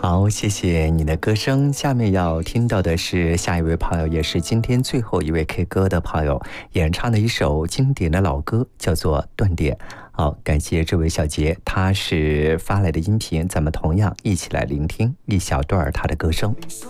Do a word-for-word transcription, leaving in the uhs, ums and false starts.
好，谢谢你的歌声。下面要听到的是下一位朋友，也是今天最后一位 K 歌的朋友演唱的一首经典的老歌，叫做《断点》。好，感谢这位小杰，他是发来的音频，咱们同样一起来聆听一小段他的歌声。